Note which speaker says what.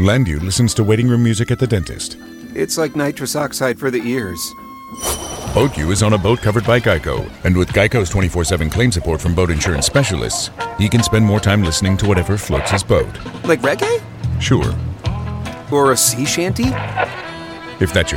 Speaker 1: Landu listens to waiting room music at the dentist.
Speaker 2: It's like nitrous oxide for the ears.
Speaker 1: BoatU is on a boat covered by Geico, and with Geico's 24/7 claim support from boat insurance specialists, he can spend more time listening to whatever floats his boat.
Speaker 2: Like reggae?
Speaker 1: Sure.
Speaker 2: Or a sea shanty?
Speaker 1: If that's your